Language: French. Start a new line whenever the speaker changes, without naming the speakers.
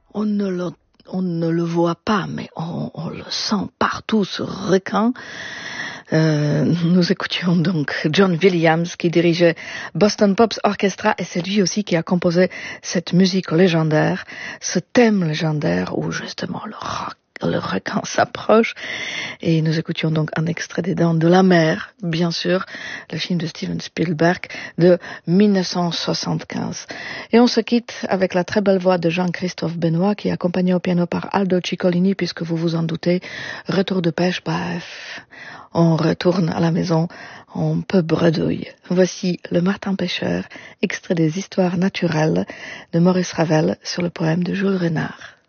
On ne le voit pas, mais on le sent partout, ce requin. Nous écoutions donc John Williams qui dirigeait Boston Pops Orchestra, et c'est lui aussi qui a composé cette musique légendaire, ce thème légendaire où justement le requin s'approche. Et nous écoutions donc un extrait des Dents de la Mer, bien sûr, le film de Steven Spielberg de 1975. Et on se quitte avec la très belle voix de Jean-Christophe Benoît, qui est accompagné au piano par Aldo Ciccolini, puisque vous vous en doutez, retour de pêche, bref, on retourne à la maison, on peut bredouille. Voici Le Martin Pêcheur, extrait des Histoires naturelles de Maurice Ravel sur le poème de Jules Renard.